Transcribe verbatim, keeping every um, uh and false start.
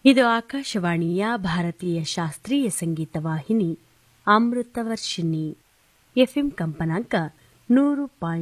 ಇದು ಆಕಾಶವಾಣಿಯ ಭಾರತೀಯ ಶಾಸ್ತ್ರೀಯ ಸಂಗೀತ ವಾಹಿನಿ ಅಮೃತವರ್ಷಿಣಿ ಎಫ್ಎಂ ಕಂಪನಾಂಕ ನೂರು ಪಾಯಿಂಟ್